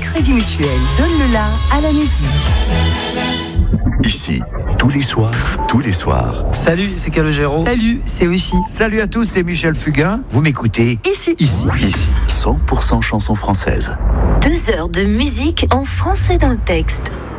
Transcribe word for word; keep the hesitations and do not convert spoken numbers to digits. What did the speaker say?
Crédit Mutuel, donne le la à la musique. Ici, tous les soirs, tous les soirs. Salut, c'est Calogero. Salut, c'est Oshi. Salut à tous, c'est Michel Fugain. Vous m'écoutez Ici. Ici. Ici, cent pour cent chansons françaises. Deux heures de musique en français dans le texte.